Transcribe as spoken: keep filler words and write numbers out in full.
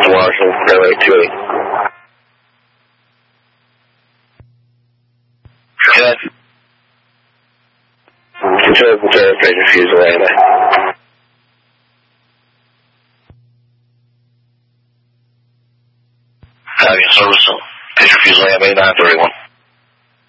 Marshall, Railway two eight. Good. Control, control, Fraser Fusil, A M A. Have your service, Fisher Fusil, A M A nine thirty-one.